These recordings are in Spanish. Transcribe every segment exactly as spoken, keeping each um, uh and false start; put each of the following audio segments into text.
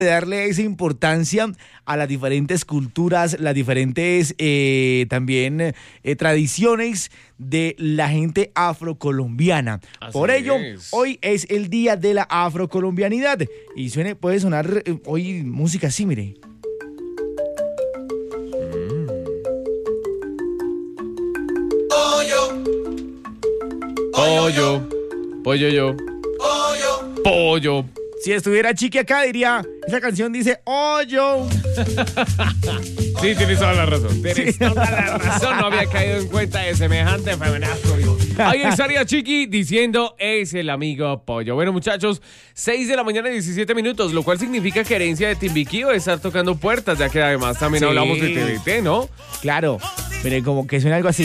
darle esa importancia a las diferentes culturas, las diferentes eh, también eh, tradiciones de la gente afrocolombiana. Así Por ello, es. hoy es el día de la afrocolombianidad y suene, puede sonar eh, hoy música así, mire. Mm. Pollo, pollo, pollo, yo, pollo, pollo. Si estuviera Chiqui acá diría, esa canción dice, oh yo. Sí, tienes toda la razón. Tienes sí. toda la razón. No había caído en cuenta de semejante femenazo. Ahí estaría Chiqui diciendo, es el amigo Pollo. Bueno, muchachos, seis de la mañana, diecisiete minutos, lo cual significa que Herencia de Timbiquí va a estar tocando puertas, ya que además también sí. hablamos de T V T, ¿no? Claro. Miren, como que suena algo así.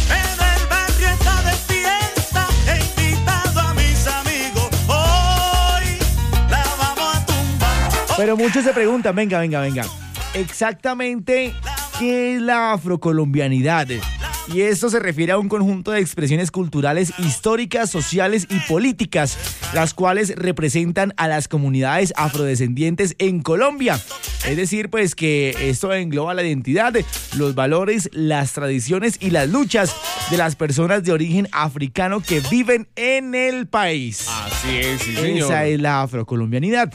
Pero muchos se preguntan, venga, venga, venga, exactamente qué es la afrocolombianidad. Y esto se refiere a un conjunto de expresiones culturales, históricas, sociales y políticas, las cuales representan a las comunidades afrodescendientes en Colombia. Es decir, pues que esto engloba la identidad, los valores, las tradiciones y las luchas de las personas de origen africano que viven en el país. Así es, sí, señor. Esa es la afrocolombianidad.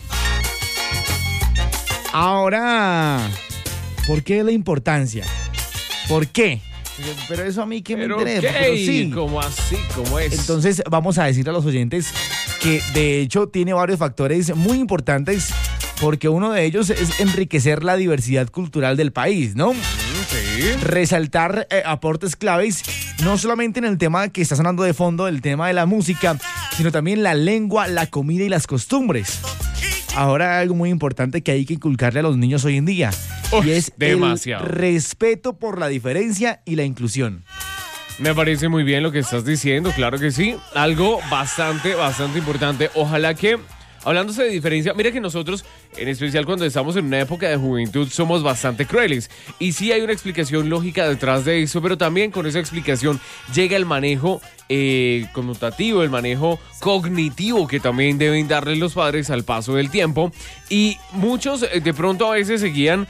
Ahora, ¿por qué la importancia? ¿Por qué? Pero eso a mí que me interesa. Pero sí. ¿Cómo así? ¿Cómo es? Entonces vamos a decir a los oyentes que de hecho tiene varios factores muy importantes, porque uno de ellos es enriquecer la diversidad cultural del país, ¿no? Sí. Resaltar eh, aportes claves, no solamente en el tema que está sonando de fondo, el tema de la música, sino también la lengua, la comida y las costumbres. Ahora algo muy importante que hay que inculcarle a los niños hoy en día, Uf, y es demasiado. El respeto por la diferencia y la inclusión. Me parece muy bien lo que estás diciendo, claro que sí. Algo bastante, bastante importante. Ojalá que, hablándose de diferencia, mira que nosotros, en especial cuando estamos en una época de juventud, somos bastante crueles. Y sí hay una explicación lógica detrás de eso, pero también con esa explicación llega el manejo eh, conmutativo, el manejo cognitivo que también deben darle los padres al paso del tiempo. Y muchos eh, de pronto a veces se guían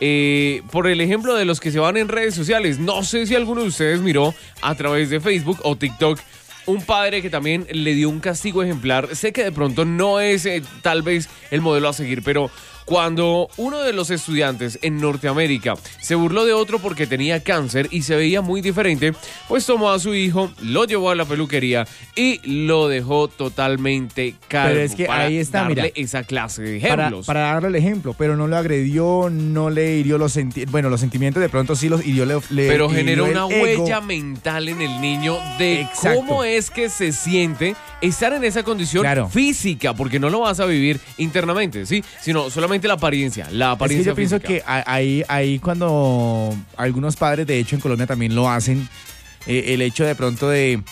Eh, por el ejemplo de los que se van en redes sociales. No sé si alguno de ustedes miró a través de Facebook o TikTok un padre que también le dio un castigo ejemplar. Sé que de pronto no es eh, tal vez el modelo a seguir, pero cuando uno de los estudiantes en Norteamérica se burló de otro porque tenía cáncer y se veía muy diferente, pues tomó a su hijo, lo llevó a la peluquería y lo dejó totalmente calvo. Pero es que para ahí está, darle mira, esa clase de ejemplos. Para, para darle el ejemplo, pero no lo agredió, no le hirió los sentimientos. Bueno, los sentimientos de pronto sí los hirió. Le, le pero generó una ego. huella mental en el niño de Exacto. cómo es que se siente estar en esa condición claro. física, porque no lo vas a vivir internamente, ¿sí? Sino solamente la apariencia, la apariencia es que yo física. pienso que ahí, ahí cuando algunos padres, de hecho en Colombia también lo hacen, eh, el hecho de pronto de,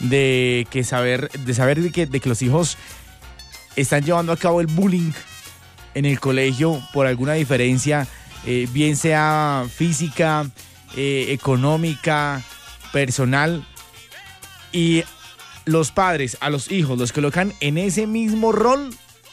de que saber, de saber de que, de que los hijos están llevando a cabo el bullying en el colegio por alguna diferencia, eh, bien sea física, eh, económica, personal, y los padres a los hijos los colocan en ese mismo rol.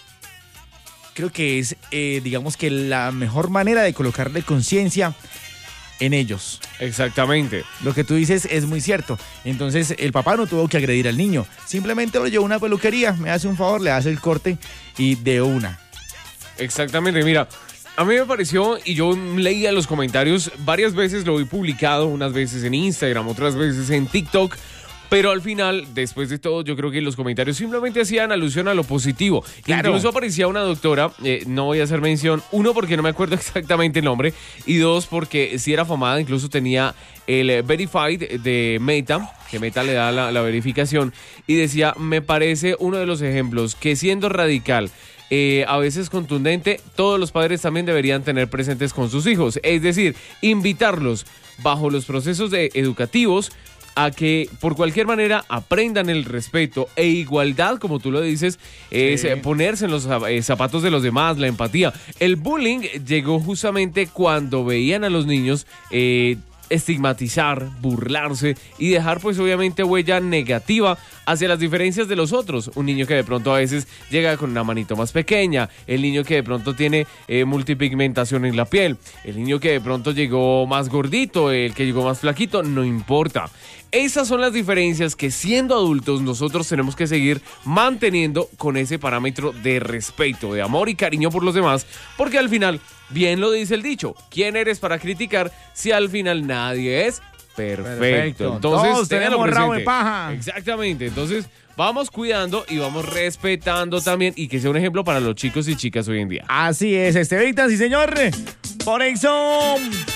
Creo que es, eh, digamos que la mejor manera de colocarle conciencia en ellos. Exactamente. Lo que tú dices es muy cierto. Entonces, el papá no tuvo que agredir al niño. Simplemente lo llevó a una peluquería, me hace un favor, le hace el corte y de una. Exactamente, mira, a mí me pareció, y yo leía los comentarios, varias veces lo vi publicado, unas veces en Instagram, otras veces en TikTok. Pero al final, después de todo, yo creo que los comentarios simplemente hacían alusión a lo positivo. Claro. Incluso aparecía una doctora, eh, no voy a hacer mención, uno porque no me acuerdo exactamente el nombre, y dos porque sí era famada, incluso tenía el eh, Verified de Meta, que Meta le da la, la verificación, y decía, me parece uno de los ejemplos que siendo radical, Eh, a veces contundente, todos los padres también deberían tener presentes con sus hijos. Es decir, invitarlos bajo los procesos de educativos a que por cualquier manera aprendan el respeto e igualdad, como tú lo dices, es sí. ponerse en los zapatos de los demás, la empatía. El bullying llegó justamente cuando veían a los niños eh, estigmatizar, burlarse y dejar pues obviamente huella negativa hacia las diferencias de los otros. Un niño que de pronto a veces llega con una manito más pequeña, el niño que de pronto tiene eh, multipigmentación en la piel, el niño que de pronto llegó más gordito, el que llegó más flaquito, no importa. Esas son las diferencias que siendo adultos nosotros tenemos que seguir manteniendo con ese parámetro de respeto, de amor y cariño por los demás, porque al final, bien lo dice el dicho, ¿quién eres para criticar si al final nadie es perfecto? Perfecto. Entonces, Todos ténganlo tenemos rabo de presente. paja. Exactamente, entonces vamos cuidando y vamos respetando también y que sea un ejemplo para los chicos y chicas hoy en día. Así es, Estevita, sí señor. Por eso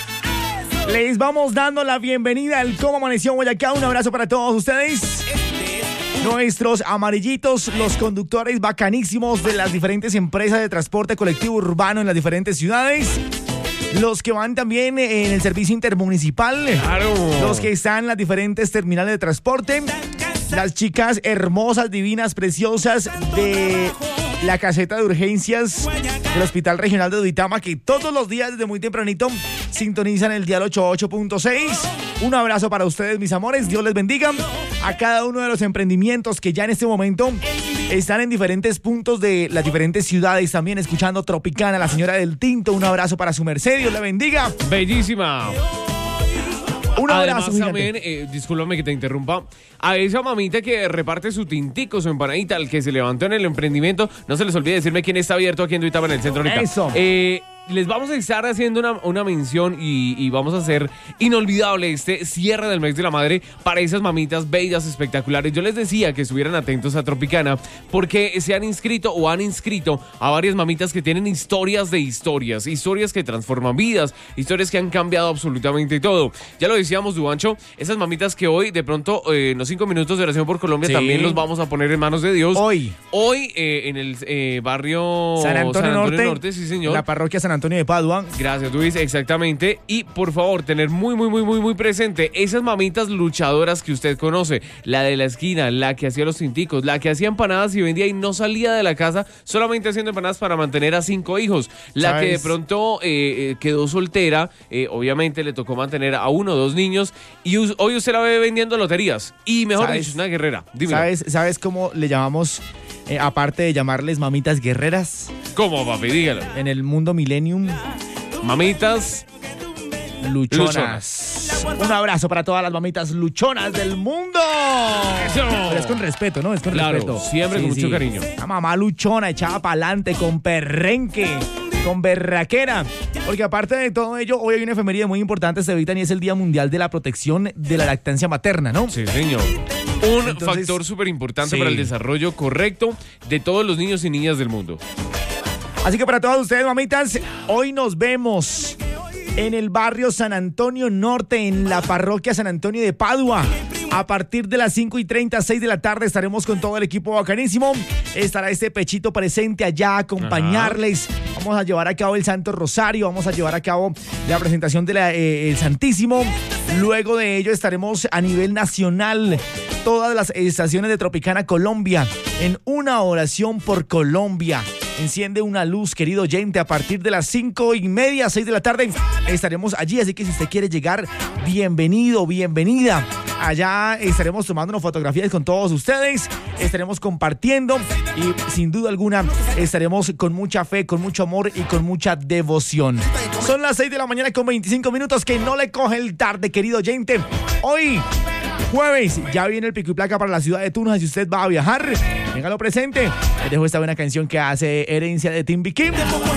les vamos dando la bienvenida al Cómo Amaneció Boyacá. Un abrazo para todos ustedes. Nuestros amarillitos, los conductores bacanísimos de las diferentes empresas de transporte colectivo urbano en las diferentes ciudades. Los que van también en el servicio intermunicipal. Claro. Los que están en las diferentes terminales de transporte. Las chicas hermosas, divinas, preciosas de la caseta de urgencias del Hospital Regional de Duitama, que todos los días desde muy tempranito sintonizan el dial ochenta y ocho punto seis. Un abrazo para ustedes, mis amores. Dios les bendiga a cada uno de los emprendimientos que ya en este momento están en diferentes puntos de las diferentes ciudades, también escuchando Tropicana, la señora del Tinto. Un abrazo para su merced. Dios le bendiga. Bellísima. Un abrazo, Además, también, eh, discúlpame que te interrumpa, a esa mamita que reparte su tintico, su empanadita, al que se levantó en el emprendimiento, no se les olvide decirme quién está abierto aquí en Duitama, en el centro ahorita. Eso. Eh, les vamos a estar haciendo una, una mención y, y vamos a hacer inolvidable este cierre del mes de la madre para esas mamitas bellas, espectaculares. Yo les decía que estuvieran atentos a Tropicana porque se han inscrito o han inscrito a varias mamitas que tienen historias de historias, historias que transforman vidas, historias que han cambiado absolutamente todo. Ya lo decíamos, Duancho, esas mamitas que hoy de pronto eh, en los cinco minutos de oración por Colombia Sí. también los vamos a poner en manos de Dios. Hoy. Hoy eh, en el eh, barrio San Antonio, Norte, Norte, sí señor. la parroquia San Antonio de Padua. Gracias, Luis, exactamente. Y por favor, tener muy, muy, muy, muy, muy presente esas mamitas luchadoras que usted conoce. La de la esquina, la que hacía los cinticos, la que hacía empanadas y vendía y no salía de la casa solamente haciendo empanadas para mantener a cinco hijos. La ¿Sabes? que de pronto eh, eh, quedó soltera, eh, obviamente le tocó mantener a uno o dos niños y us- hoy usted la ve vendiendo loterías. Y mejor ¿Sabes? dicho, es una guerrera. Dímelo. ¿Sabes, ¿Sabes cómo le llamamos, eh, aparte de llamarles mamitas guerreras, ¿Cómo, papi? Dígalo. en el mundo millennium? Mamitas. Luchonas. Un abrazo para todas las mamitas luchonas del mundo. Eso. Pero es con respeto, ¿no? Es con Claro, respeto. siempre con mucho cariño. La mamá luchona echada para adelante con perrenque, con berraquera. Porque aparte de todo ello, hoy hay una efeméride muy importante, Estevitan, y es el Día Mundial de la Protección de la Lactancia Materna, ¿no? Sí, señor. Un Entonces, factor súper importante sí. para el desarrollo correcto de todos los niños y niñas del mundo. Así que para todas ustedes, mamitas, hoy nos vemos en el barrio San Antonio Norte, en la parroquia San Antonio de Padua. A partir de las cinco y treinta, seis de la tarde estaremos con todo el equipo bacanísimo. Estará este pechito presente allá a acompañarles. Vamos a llevar a cabo el Santo Rosario, vamos a llevar a cabo la presentación del eh, Santísimo. Luego de ello estaremos a nivel nacional, todas las estaciones de Tropicana Colombia, en una oración por Colombia. Enciende una luz, querido oyente, a partir de las cinco y media, seis de la tarde estaremos allí, así que si usted quiere llegar, bienvenido, bienvenida. Allá estaremos tomándonos fotografías con todos ustedes, estaremos compartiendo y sin duda alguna estaremos con mucha fe, con mucho amor y con mucha devoción. Son las seis de la mañana con veinticinco minutos, que no le coge el tarde, querido oyente. Hoy, jueves, ya viene el pico y placa para la ciudad de Tunja. Si usted va a viajar, téngalo presente. Les dejo esta buena canción que hace Herencia de Timby Kim.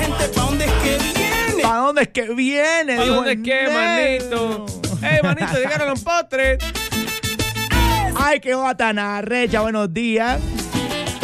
¿Para dónde es que viene? ¿Para Dijo dónde es el que, negro. manito? ¡Eh, manito, llegaron los postres! ¡Ay, qué joda tan arrecha! Buenos días.